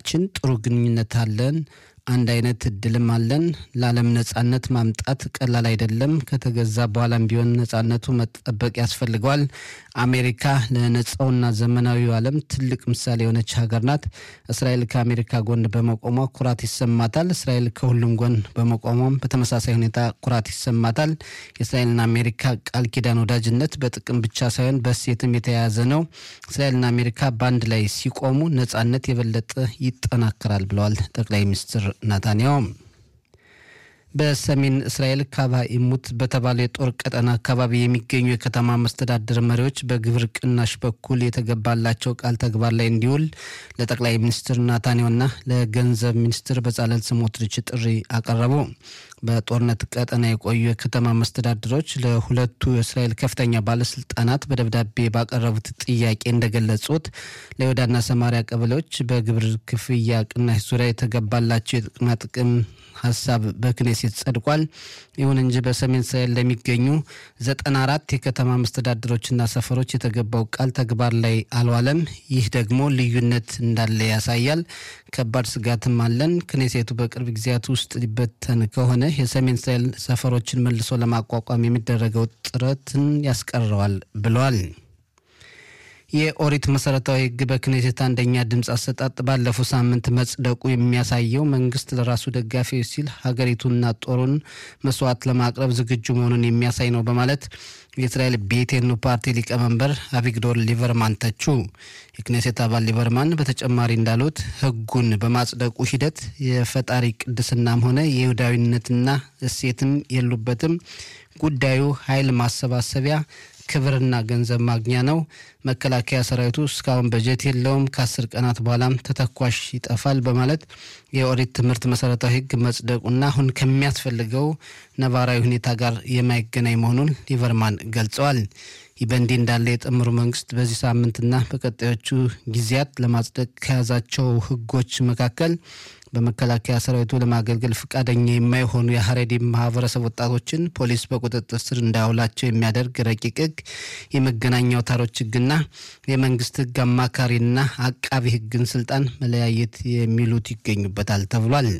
ህዝባችን ጥሩ ግንኙነት አለን አንድ አይነት እድልም አለን ለዓለም ነጻነት ማምጣት ቀላል አይደለም ከተገዛ በኋላም ቢሆን ነጻነቱ መጠበቅ ያስፈልጋል አሜሪካ ለነጻውና ዘመናዊው ዓለም ትልቅ ምሳሌ የሆነች ሀገር ናት እስራኤል ከአሜሪካ ጎን በመቆሟ ኩራት ይሰማታል እስራኤል ከሁሉም ጎን በመቆሟም በተመሳሳይ ሁኔታ ኩራት ይሰማታል የእስራኤልና አሜሪካ ቃል ኪዳን ወዳጅነት በጥቅም ብቻ ሳይሆን በእሴትም የተያያዘ ነው እስራኤልና አሜሪካ ባንድ ላይ ሲቆሙ ነጻነት የበለጠ ይጠናከራል ብለዋል ጠቅላይ ሚኒስትር ናታንያሁ በሰሜን እስራኤል ካባ ኢሙት በተባለ የጦር ቀጠና አካባቢ የሚገኙ የከተማ መስተዳድር መሪዎች በግብር ቅናሽ በኩል የተገባላቸው ቃል ተግባር ላይ እንዲውል ለጠቅላይ ሚኒስትር ናታንያሁና ለገንዘብ ሚኒስትር በጻለል ስሞትሪች ጥሪ አቀረቡ በጦርነት ቀጠና የቆዩ የከተማ መስተዳድሮች ለሁለቱ የእስራኤል ከፍተኛ ባለስልጣናት በደብዳቤ ባቀረቡት ጥያቄ እንደገለጹት ለይሁዳና ሰማሪያ ቀበሌዎች በግብር ክፍያ ቅናሽ ዙሪያ የተገባላቸው የጥቅማ ጥቅም ሐሳብ በክኔሴት ጸድቋል ይሁን እንጂ በሰሜን እስራኤል ለሚገኙ 94 የከተማ መስተዳድሮችና ሰፈሮች የተገባው ቃል ተግባር ላይ አልዋለም ይህ ደግሞ ልዩነት እንዳለ ያሳያል ከባድ ስጋትም አለን ክኔሴቱ በቅርብ ጊዜያት ውስጥ ሊበተን ከሆነ የሰሜን እስራኤል ሰፈሮችን መልሶ ለማቋቋም የሚደረገው ጥረትን ያስቀረዋል ብለዋል የኦሪት መሰረታዊ ህግ በክኔሴት አንደኛ ድምጽ አሰጣጥ ባለፈው ሳምንት መጽደቁ የሚያሳየው መንግስት ለራሱ ደጋፊዎች ሲል ሀገሪቱንና ጦሩን መስዋዕት ለማቅረብ ዝግጁ መሆኑን የሚያሳይ ነው በማለት የእስራኤል ቤቴኑ ፓርቲ ሊቀመንበር አቪግዶር ሊበርማን ተቹ የክኔሴት አባል ሊበርማን በተጨማሪ እንዳሉት ህጉን በማጽደቁ ሂደት የፈጣሪ ቅድስናም ሆነ የይሁዳዊነትና እሴትም የሉበትም ጉዳዩ ኃይል ማሰባሰቢያ ክብርና ገንዘብ ማግኛ ነው መከላከያ ሰራዊቱ እስካሁን በጀት የለውም ከ10 ቀናት በኋላም ተተኳሽ ይጠፋል በማለት የኦሪት ትምህርት መሰረታዊ ህግ መጽደቁና አሁን ከሚያስፈልገው ነባራዊ ሁኔታ ጋር የማይገናኝ መሆኑን ሊበርማን ገልጸዋል ይበንዲ እንዳለ የጥምሩ መንግስት በዚህ ሳምንትና በቀጣዮቹ ጊዜያት ለማጽደቅ ከያዛቸው ህጎች መካከል በመከላከያ ሰራዊቱ ለማገልገል ፍቃደኛ የማይሆኑ የሐሬዲ ማህበረሰብ ወጣቶችን ፖሊስ በቁጥጥር ስር እንዳያውላቸው የሚያደርግ ረቂቅ ህግ የመገናኛ አውታሮች ህግና የመንግስት ህግ አማካሪና አቃቢ ህግን ስልጣን መለያየት የሚሉት ይገኙበታል ተብሏል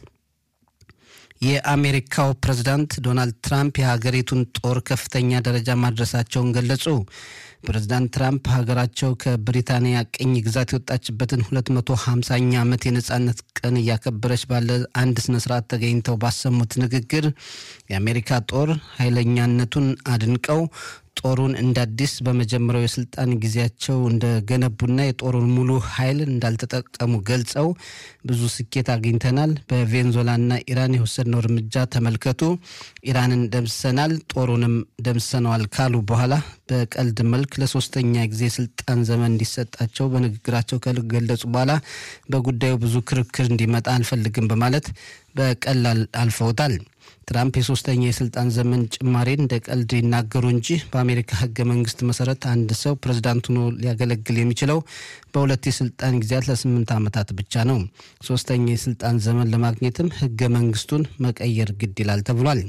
የአሜሪካው ፕሬዝዳንት ዶናልድ ትራምፕ የሀገሪቱን ጦር ከፍተኛ ደረጃ ማድረሳቸውን ገለጹ ፕሬዝዳንት ትራምፕ ሀገራቸው ከብሪታንያ ቅኝ ግዛት የወጣችበትን 250ኛ ዓመት የነጻነት ቀን ያከበረች ባለ አንድ ስነ ስርዓት ተገኝተው ባሰሙት ንግግር የአሜሪካ ጦር ኃይለኛነቱን አድንቀው ጦሩን እንዳዲስ በመጀመሪያው የስልጣን ጊዜያቸው እንደገነቡና የጦሩን ሙሉ ኃይል እንዳልተጠቀሙ ገልጸው ብዙ ስኬት አግኝተናል በቬንዙዌላና ኢራን የወሰድነው እርምጃ ተመልከቱ ኢራንን ደምሰናል ጦሩንም ደምሰናል ካሉ በኋላ በቀልድ መልክ ለሶስተኛ ጊዜ ስልጣን ዘመን እንዲሰጣቸው በንግግራቸው ከገለጹ በኋላ በጉዳዩ ብዙ ክርክር እንዲመጣ አንፈልግም በማለት በቀላል አልፈውታል ትራምፕ የሶስተኛ የስልጣን ዘመን ጭማሪን እንደ ቀልድ ይናገሩ እንጂ በአሜሪካ ህገ መንግስት መሰረት አንድ ሰው ፕሬዝዳንት ሆኖ ሊያገለግል የሚችለው በሁለት የስልጣን ጊዜያት ለ8 ዓመታት ብቻ ነው ሶስተኛ የስልጣን ዘመን ለማግኘትም ህገ መንግስቱን መቀየር ግድ ይላል ተብሏል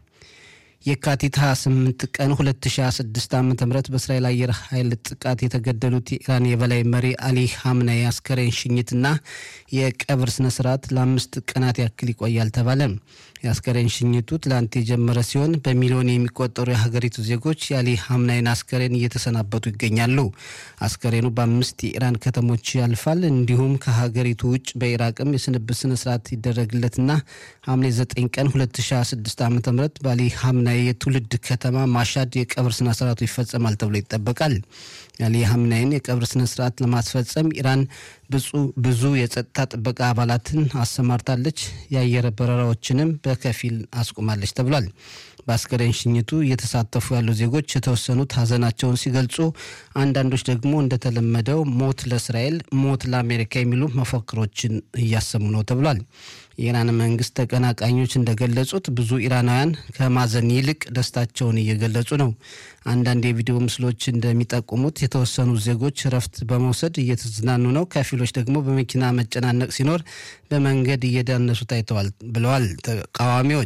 የካቲት 28 ቀን 2026 ዓ.ም በእስራኤል አየር ኃይል ጥቃት የተገደሉት የኢራን የበላይ መሪ አሊ ሐምናይ አስከሬን ሽኝትና የቀብር ስነ ስርዓት ለ5 ቀናት ያክል ይቆያል ተባለ የአስከሬን ሽኝቱ ትላንት የጀመረ ሲሆን በሚሊዮን የሚቆጠሩ የሀገሪቱ ዜጎች የአሊ ሐምናይን አስከሬን እየተሰናበቱ ይገኛሉ አስከሬኑ በ5 የኢራን ከተሞች ያልፋል እንዲሁም ከሀገሪቱ ውጭ በኢራቅም የስንብት ስነ ስርዓት ይደረግለትና ሐምሌ 9 ቀን 2026 ዓ.ም በአሊ ሐምናይ የትውልድ ከተማ ማሻድ የቀብር ስነ ስርዓቱ ይፈጸማል ተብሎ ይጠበቃል አሊ ሐምናይን የቀብር ስነ ስርዓት ለማስፈጸም ኢራን ብዙ የጸጥታ ጥበቃ አባላትን አሰማርታለች የአየር በረራዎችንም በከፊል አስቆማለች ተብሏል በአስከሬን ሽኝቱ እየተሳተፉ ያሉ ዜጎች የተወሰኑት ሀዘናቸውን ሲገልጹ አንዳንዶች ደግሞ እንደተለመደው ሞት ለእስራኤል ሞት ለአሜሪካ የሚሉ መፈክሮችን እያሰሙ ነው ተብሏል የኢራን መንግስት ተቀናቃኞች እንደገለጹት ብዙ ኢራናውያን ከማዘን ይልቅ ደስታቸውን እየገለጹ ነው አንዳንድ የቪዲዮ ምስሎች እንደሚጠቁሙት የተወሰኑ ዜጎች ረፍት በመውሰድ እየተዝናኑ ነው ከፊሎች ደግሞ በመኪና መጨናነቅ ሲኖር በመንገድ እየዳነሱ ታይተዋል ብለዋል ተቃዋሚዎች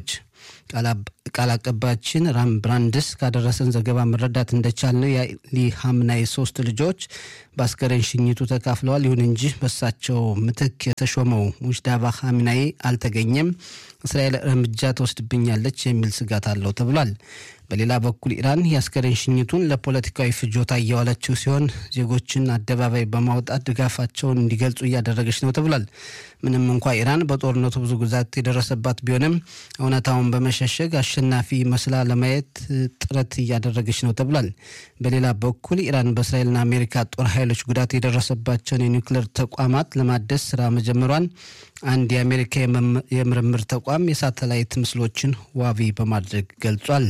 ቃል አቀባያችን ራም ብራንድስ ካደረሰን ዘገባ መረዳት እንደቻልነው የአሊ ሐምናይ 3 ልጆች በአስከሬን ሽኝቱ ተካፍለዋል። ይሁን እንጂ በሳቸው ምትክ የተሾመው ሙጅዳባ ሐምናይ አልተገኘም። እስራኤል እርምጃ ተወስድብኛለች የሚል ስጋት አለው ተብሏል። በሌላ በኩል ኢራን የአስከሬን ሽኝቱን ለፖለቲካዊ ፍጆታ እያዋለችው ሲሆን ዜጎችን አደባባይ በማውጣት ድጋፋቸውን እንዲገልጹ እያደረገች ነው ተብሏል። ምንም እንኳ ኢራን በጦርነቱ ብዙ ጉዳት የደረሰባት ቢሆንም እውነታውን በመሸሸግ አሸናፊ መስላ ለማየት ጥረት እያደረገች ነው ተብሏል። በሌላ በኩል ኢራን በእስራኤልና አሜሪካ ጦር ኃይሎች ጉዳት የደረሰባቸውን የኒውክሌር ተቋማት ለማደስ ስራ መጀመሯን አንድ የአሜሪካ የምርምር ተቋም የሳተላይት ምስሎችን ዋቢ በማድረግ ገልጿል።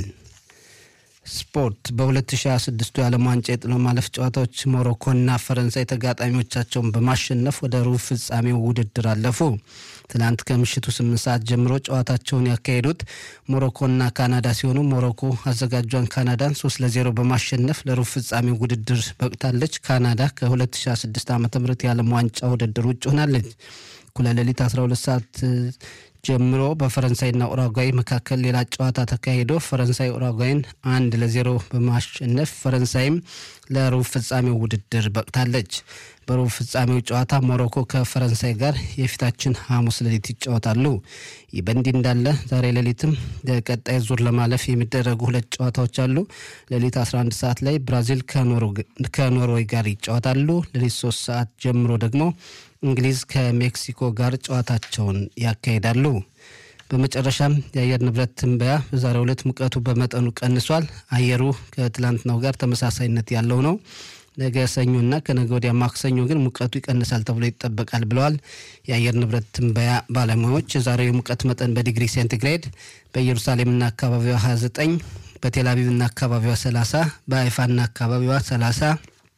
ስፖርት በ2026 የዓለም ዋንጫ የጥሎ ማለፍ ጨዋታዎች ሞሮኮና ፈረንሳይ ተጋጣሚዎቻቸውን በማሸነፍ ወደ ሩብ ፍጻሜው ውድድር አለፉ። ትናንት ከምሽቱ 8 ሰዓት ጀምሮ ጨዋታቸውን ያካሄዱት ሞሮኮና ካናዳ ሲሆኑ ሞሮኮ አዘጋጇን ካናዳን 3-0 በማሸነፍ ለሩብ ፍጻሜው ውድድር በቅታለች። ካናዳ ከ2026 ዓ.ም የዓለም ዋንጫ ውድድር ውጭ ሆናለች። እኩለ ሌሊት 12 ሰዓት ጀምሮ በፈረንሳይና ኡራጓይ መካከል ሌላ ጨዋታ ተካሂዶ ፈረንሳይ ኡራጓይን 1-0 በማሸነፍ ፈረንሳይም ለሩብ ፍጻሜው ውድድር በቅታለች። በሩብ ፍጻሜው ጨዋታ ሞሮኮ ከፈረንሳይ ጋር የፊታችን ሐሙስ ሌሊት ይጫወታሉ። ይህ በእንዲህ እንዳለ ዛሬ ሌሊትም ለቀጣይ ዙር ለማለፍ የሚደረጉ 2 ጨዋታዎች አሉ። ሌሊት 11 ሰዓት ላይ ብራዚል ከኖርዌይ ጋር ይጫወታሉ። ሌሊት 3 ሰዓት ጀምሮ ደግሞ እንግሊዝ ከሜክሲኮ ጋር ጨዋታቸውን ያካሂዳሉ። በመጨረሻም የአየር ንብረት ትንበያ በዛሬው ዕለት ሙቀቱ በመጠኑ ቀንሷል። አየሩ ከትላንትናው ጋር ተመሳሳይነት ያለው ነው። ነገ ሰኞና ከነገ ወዲያ ማክሰኞ ግን ሙቀቱ ይቀንሳል ተብሎ ይጠበቃል ብለዋል የአየር ንብረት ትንበያ ባለሙያዎች። የዛሬው የሙቀት መጠን በዲግሪ ሴንቲግሬድ በኢየሩሳሌምና አካባቢዋ 29፣ በቴልአቪቭና አካባቢዋ 30፣ በሃይፋና አካባቢዋ 30፣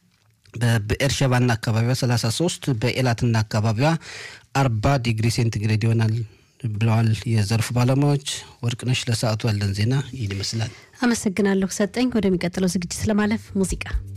በኤርሸባና አካባቢዋ 33፣ በኤላትና አካባቢዋ 40 ዲግሪ ሴንቲግሬድ ይሆናል ብለዋል የዘርፉ ባለሙያዎች። ወርቅነሽ ለሰዓቱ ያለን ዜና ይህን ይመስላል። አመሰግናለሁ ሰጠኝ። ወደሚቀጥለው ዝግጅት ለማለፍ ሙዚቃ